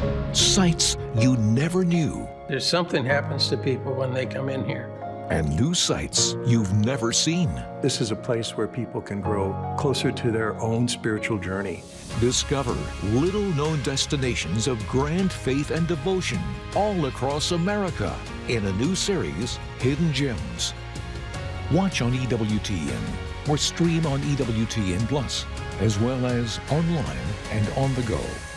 Sights you never knew. There's something happens to people when they come in here. And new sights you've never seen. This is a place where people can grow closer to their own spiritual journey. Discover little-known destinations of grand faith and devotion all across America in a new series, Hidden Gems. Watch on EWTN or stream on EWTN Plus, as well as online and on the go.